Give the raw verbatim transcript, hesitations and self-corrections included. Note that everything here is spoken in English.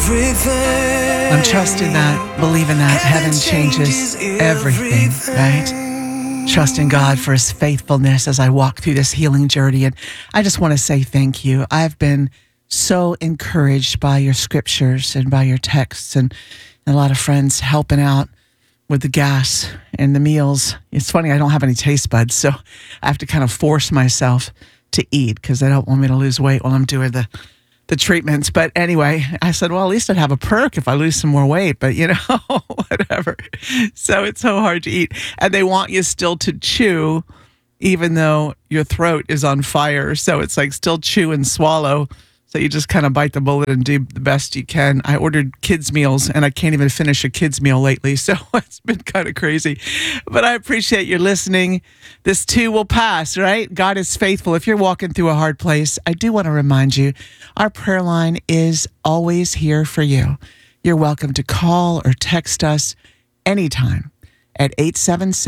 everything. I'm trusting that, believing that heaven changes everything, right? Trusting God for his faithfulness as I walk through this healing journey. And I just want to say thank you. I've been so encouraged by your scriptures and by your texts, and a lot of friends helping out with the gas and the meals. It's funny, I don't have any taste buds, so I have to kind of force myself to eat because they don't want me to lose weight while I'm doing the the treatments. But anyway, I said, well, at least I'd have a perk if I lose some more weight, but you know, whatever. So it's so hard to eat. And they want you still to chew, even though your throat is on fire. So it's like still chew and swallow. So you just kind of bite the bullet and do the best you can. I ordered kids' meals, and I can't even finish a kids' meal lately. So it's been kind of crazy. But I appreciate your listening. This too will pass, right? God is faithful. If you're walking through a hard place, I do want to remind you, our prayer line is always here for you. You're welcome to call or text us anytime at eight seven seven